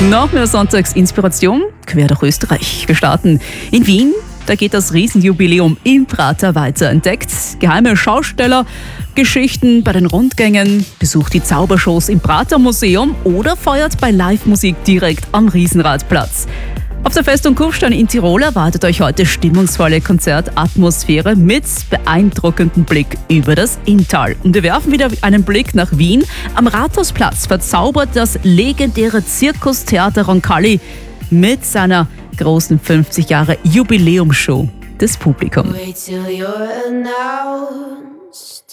Noch mehr Sonntagsinspiration quer durch Österreich. Wir starten in Wien. Da geht das Riesenjubiläum im Prater weiter. Entdeckt geheime Schausteller, Geschichten bei den Rundgängen, besucht die Zaubershows im Prater Museum oder feiert bei Live-Musik direkt am Riesenradplatz. Auf der Festung Kufstein in Tirol erwartet euch heute stimmungsvolle Konzertatmosphäre mit beeindruckendem Blick über das Inntal. Und wir werfen wieder einen Blick nach Wien. Am Rathausplatz verzaubert das legendäre Zirkustheater Roncalli mit seiner großen 50 Jahre Jubiläumsshow das Publikum. Wait till you're announced.